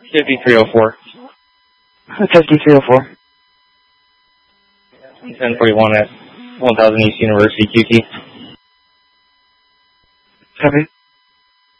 5304. 5304. 1041 at 1000 East University, QT. Copy.